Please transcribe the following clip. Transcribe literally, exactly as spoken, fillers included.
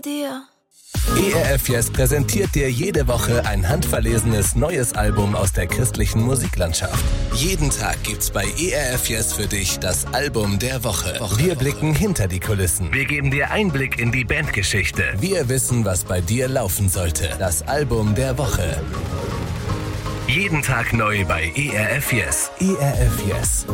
dir. E R F Yes präsentiert dir jede Woche ein handverlesenes neues Album aus der christlichen Musiklandschaft. Jeden Tag gibt's bei E R F Yes für dich das Album der Woche. Wir blicken hinter die Kulissen. Wir geben dir Einblick in die Bandgeschichte. Wir wissen, was bei dir laufen sollte. Das Album der Woche. Jeden Tag neu bei E R F Yes. E R F Yes.